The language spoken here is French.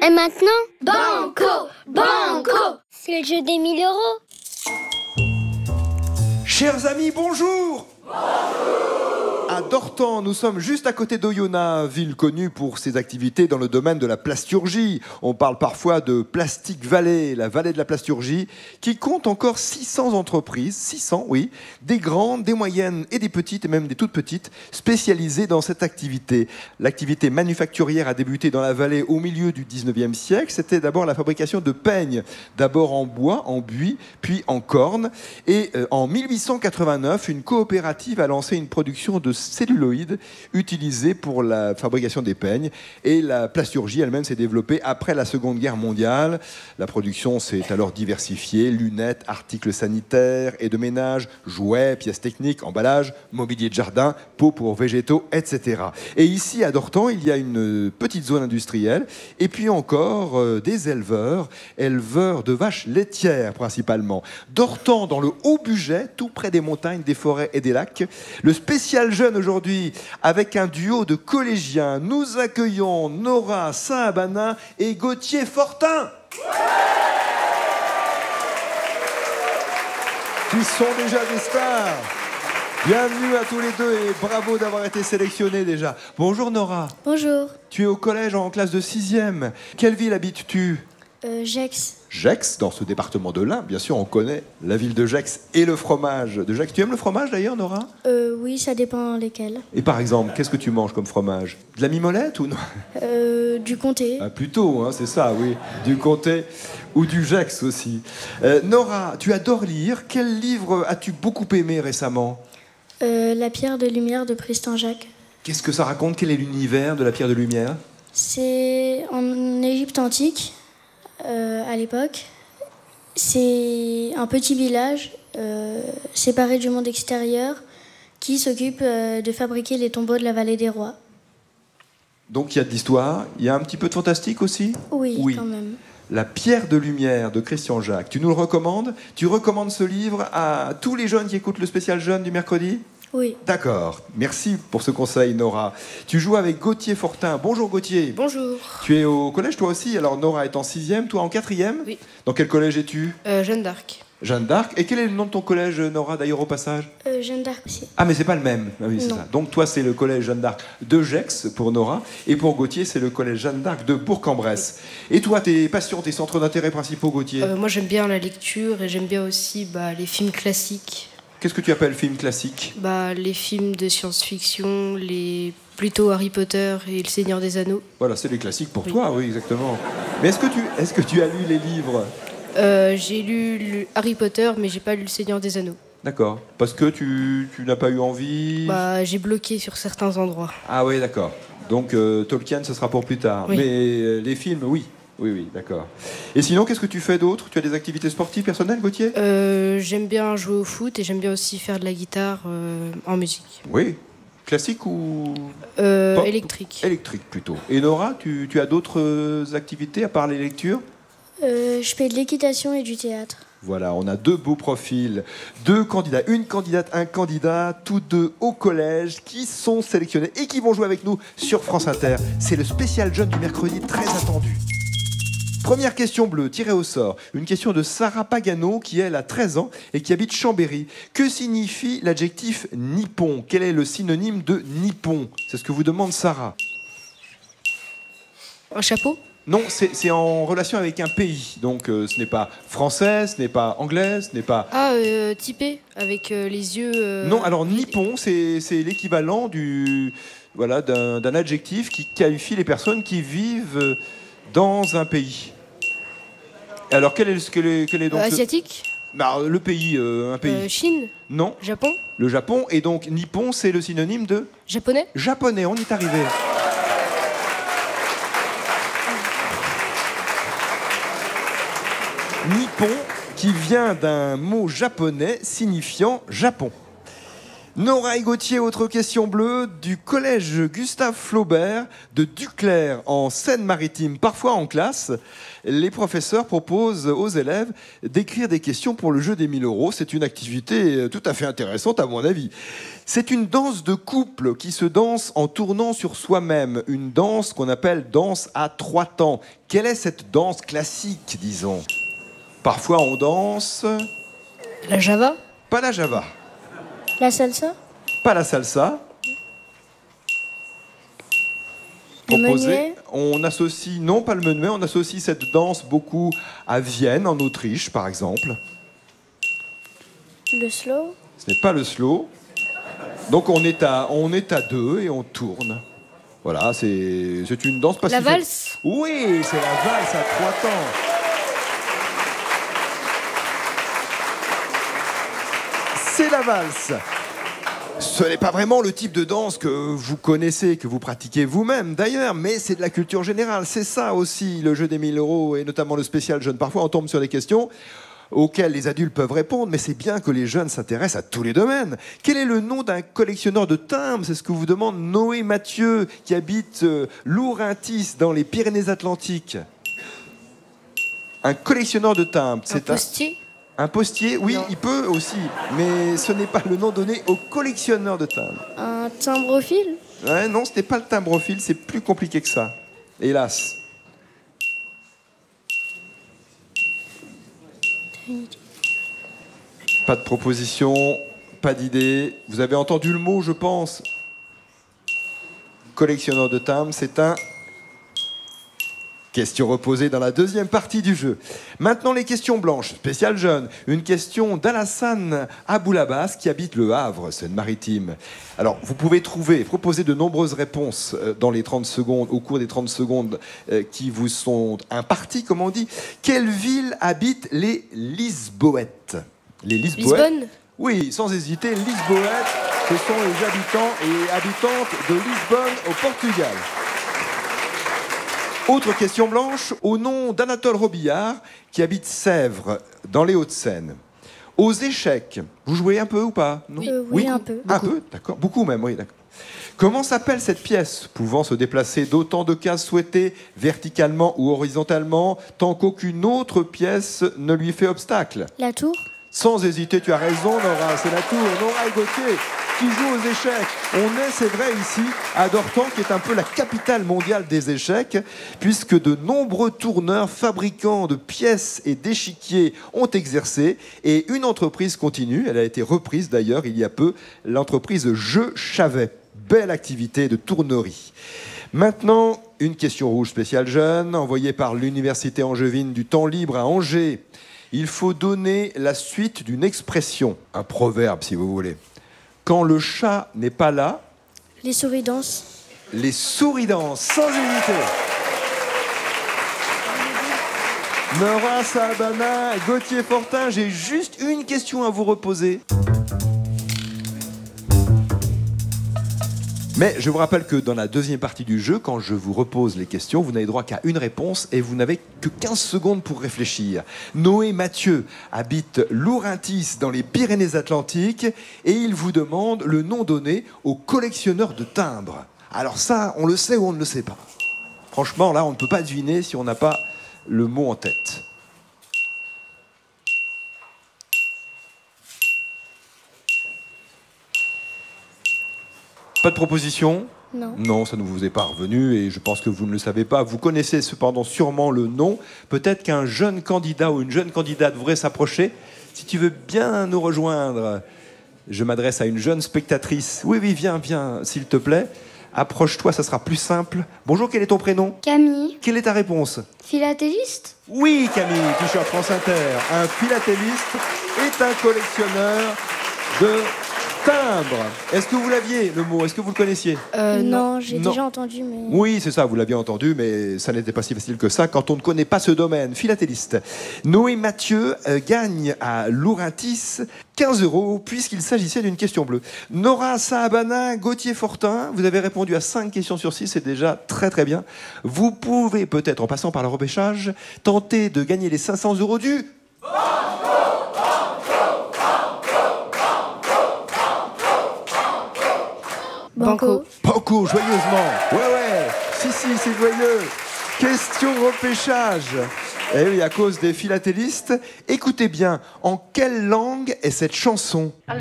Et maintenant, Banco, banco. c'est le jeu des 1000 euros. Chers amis, bonjour. À Dortan, nous sommes juste à côté d'Oyonnax, ville connue pour ses activités dans le domaine de la plasturgie. On parle parfois de Plastic Valley, la vallée de la plasturgie, qui compte encore 600 entreprises, 600 oui, des grandes, des moyennes et des petites, et même des toutes petites, spécialisées dans cette activité. L'activité manufacturière a débuté dans la vallée au milieu du 19e siècle. C'était d'abord la fabrication de peignes, d'abord en bois, en buis, puis en corne. Et en 1889, une coopérative a lancé une production de celluloïd utilisé pour la fabrication des peignes, et la plasturgie elle-même s'est développée après la Seconde Guerre mondiale. La production s'est alors diversifiée: lunettes, articles sanitaires et de ménage, jouets, pièces techniques, emballages, mobilier de jardin, pots pour végétaux, etc. Et ici à Dortan, il y a une petite zone industrielle, et puis encore des éleveurs de vaches laitières principalement. Dortan, dans le Haut-Bugey, tout près des montagnes, des forêts et des lacs. Le spécial jeune aujourd'hui, avec un duo de collégiens, nous accueillons Nora Saint-Abanin et Gauthier Fortin, qui sont déjà des stars. Bienvenue à tous les deux et bravo d'avoir été sélectionnés déjà. Bonjour Nora. Bonjour. Tu es au collège en classe de 6e. Quelle ville habites-tu ? Gex. Gex, dans ce département de l'Ain. Bien sûr, on connaît la ville de Gex et le fromage de Gex. Tu aimes le fromage d'ailleurs, Nora ? Oui, ça dépend lesquels. Et par exemple, qu'est-ce que tu manges comme fromage ? De la mimolette ou non ? Du comté. Ah, plutôt, hein, c'est ça, oui. Du comté ou du Gex aussi. Nora, tu adores lire. Quel livre as-tu beaucoup aimé récemment ? La pierre de lumière de Tristan Jacques. Qu'est-ce que ça raconte ? Quel est l'univers de la pierre de lumière ? C'est en Égypte antique, à l'époque. C'est un petit village séparé du monde extérieur qui s'occupe de fabriquer les tombeaux de la vallée des rois. Donc il y a de l'histoire, il y a un petit peu de fantastique aussi ? Oui, quand même. La pierre de lumière de Christian Jacques. Tu nous le recommandes ? Tu recommandes ce livre à tous les jeunes qui écoutent le spécial jeune du mercredi ? Oui. D'accord. Merci pour ce conseil, Nora. Tu joues avec Gauthier Fortin. Bonjour Gauthier. Bonjour. Tu es au collège toi aussi. Alors Nora est en 6e, toi en 4e ? Oui. Dans quel collège es-tu ? Jeanne d'Arc. Jeanne d'Arc. Et quel est le nom de ton collège, Nora, d'ailleurs au passage ? Jeanne d'Arc aussi. Ah mais c'est pas le même. Ah, oui, c'est Non. ça. Donc toi c'est le collège Jeanne d'Arc de Gex pour Nora, et pour Gauthier c'est le collège Jeanne d'Arc de Bourg-en-Bresse. Et toi, tes passions, tes centres d'intérêt principaux, Gauthier ? Moi j'aime bien la lecture et j'aime bien aussi les films classiques. Qu'est-ce que tu appelles film classique ? Les films de science-fiction, plutôt Harry Potter et Le Seigneur des Anneaux. Voilà, c'est les classiques pour Oui. toi, oui, exactement. Mais est-ce que tu as lu les livres ? J'ai lu Harry Potter, mais j'ai pas lu Le Seigneur des Anneaux. D'accord. Parce que tu n'as pas eu envie ? J'ai bloqué sur certains endroits. Ah oui, d'accord. Donc Tolkien, ce sera pour plus tard. Oui. Mais les films, oui. Oui, d'accord. Et sinon, qu'est-ce que tu fais d'autre ? Tu as des activités sportives personnelles, Gauthier ? J'aime bien jouer au foot et j'aime bien aussi faire de la guitare en musique. Oui. Classique ou Électrique. électrique plutôt. Et Nora, tu as d'autres activités à part les lectures ? Je fais de l'équitation et du théâtre. Voilà, on a deux beaux profils, deux candidats, une candidate, un candidat, tous deux au collège, qui sont sélectionnés et qui vont jouer avec nous sur France Inter. C'est le spécial jeune du mercredi, très attendu. Première question bleue, tirée au sort. Une question de Sarah Pagano, qui elle a 13 ans et qui habite Chambéry. Que signifie l'adjectif nippon ? Quel est le synonyme de nippon ? C'est ce que vous demande Sarah. Un chapeau ? Non, c'est en relation avec un pays. Donc ce n'est pas français, ce n'est pas anglais, ce n'est pas... Typé, avec les yeux... Non, alors nippon, c'est l'équivalent d'un adjectif qui qualifie les personnes qui vivent dans un pays. Alors quel est donc... Asiatique ? Le pays, un pays. Chine ? Non, Japon ? le Japon. Et donc nippon, c'est le synonyme de... Japonais ? Japonais, on y est arrivé. Nippon, qui vient d'un mot japonais signifiant Japon. Nora et Gauthier, autre question bleue, du collège Gustave Flaubert de Duclair en Seine-Maritime. Parfois en classe, les professeurs proposent aux élèves d'écrire des questions pour le jeu des 1000 euros. C'est une activité tout à fait intéressante à mon avis. C'est une danse de couple qui se danse en tournant sur soi-même. Une danse qu'on appelle danse à 3 temps. Quelle est cette danse classique, disons? Parfois on danse... La Java? Pas la Java. La salsa? Pas la salsa. Le menuet? On associe, non pas le menuet, on associe cette danse beaucoup à Vienne, en Autriche, par exemple. Le slow? Ce n'est pas le slow. Donc on est à 2 et on tourne. Voilà, c'est une danse passive. La valse? Oui, c'est la valse à 3 temps. C'est la valse. Ce n'est pas vraiment le type de danse que vous connaissez, que vous pratiquez vous-même d'ailleurs, mais c'est de la culture générale. C'est ça aussi le jeu des 1000 euros et notamment le spécial jeune. Parfois on tombe sur des questions auxquelles les adultes peuvent répondre, mais c'est bien que les jeunes s'intéressent à tous les domaines. Quel est le nom d'un collectionneur de timbres? C'est ce que vous demande Noé Mathieu, qui habite Lourintis dans les Pyrénées-Atlantiques. Un collectionneur de timbres. Un postier? Un postier, oui, Non. il peut aussi, mais ce n'est pas le nom donné au collectionneur de timbres. Un timbrophile? Ouais, non, ce n'est pas le timbrophile, c'est plus compliqué que ça. Hélas. Pas de proposition, pas d'idée. Vous avez entendu le mot, je pense. Collectionneur de timbres, c'est un... Question reposée dans la deuxième partie du jeu. Maintenant, les questions blanches, spécial jeune. Une question d'Alassane Aboulabas qui habite Le Havre, Seine-Maritime. Alors, vous pouvez proposer de nombreuses réponses dans les 30 secondes, au cours des 30 secondes qui vous sont imparties, comme on dit. Quelle ville habitent les Lisboètes? Les Lisboètes? Lisbonne? Oui, sans hésiter, Lisboètes, ce sont les habitants et habitantes de Lisbonne au Portugal. Autre question blanche, au nom d'Anatole Robillard, qui habite Sèvres, dans les Hauts-de-Seine. Aux échecs, vous jouez un peu ou pas? Non Oui, un peu. Un peu, d'accord. Beaucoup même, oui, d'accord. Comment s'appelle cette pièce, pouvant se déplacer d'autant de cases souhaitées, verticalement ou horizontalement, tant qu'aucune autre pièce ne lui fait obstacle? La tour? Sans hésiter, tu as raison, Nora, c'est la tour. Nora et Gauthier qui jouent aux échecs. On est, c'est vrai, ici, à Dortan, qui est un peu la capitale mondiale des échecs, puisque de nombreux tourneurs, fabricants de pièces et d'échiquiers ont exercé, et une entreprise continue, elle a été reprise d'ailleurs il y a peu, l'entreprise Je Chavet. Belle activité de tournerie. Maintenant, une question rouge spéciale jeune, envoyée par l'Université angevine du temps libre à Angers. Il faut donner la suite d'une expression, un proverbe si vous voulez. Quand le chat n'est pas là... Les souris dansent. Les souris dansent, sans hésiter. Nora Saabana, Gauthier Fortin, j'ai juste une question à vous reposer. Mais je vous rappelle que dans la deuxième partie du jeu, quand je vous repose les questions, vous n'avez droit qu'à une réponse et vous n'avez que 15 secondes pour réfléchir. Noé Mathieu habite Lourintis dans les Pyrénées-Atlantiques et il vous demande le nom donné au collectionneur de timbres. Alors ça, on le sait ou on ne le sait pas? Franchement, là, on ne peut pas deviner si on n'a pas le mot en tête. Pas de proposition? Non. Non, ça ne vous est pas revenu et je pense que vous ne le savez pas. Vous connaissez cependant sûrement le nom. Peut-être qu'un jeune candidat ou une jeune candidate voudrait s'approcher. Si tu veux bien nous rejoindre, je m'adresse à une jeune spectatrice. Oui, viens, s'il te plaît. Approche-toi, ça sera plus simple. Bonjour, quel est ton prénom? Camille. Quelle est ta réponse? Philatéliste? Oui, Camille, tu es sur France Inter. Un philatéliste est un collectionneur de timbres. Est-ce que vous l'aviez, le mot? Est-ce que vous le connaissiez? Non, j'ai Non. déjà entendu, mais... Oui, c'est ça, vous l'aviez entendu, mais ça n'était pas si facile que ça quand on ne connaît pas ce domaine. Philatéliste. Noé Mathieu gagne à Lourintis 15 € puisqu'il s'agissait d'une question bleue. Nora Saabana, Gauthier Fortin, vous avez répondu à 5 questions sur 6, c'est déjà très très bien. Vous pouvez peut-être, en passant par le repêchage, tenter de gagner les 500 € du... Banco. Banco, joyeusement. Ouais. Si, c'est joyeux. Question repêchage. Eh oui, à cause des philatélistes. Écoutez bien, en quelle langue est cette chanson?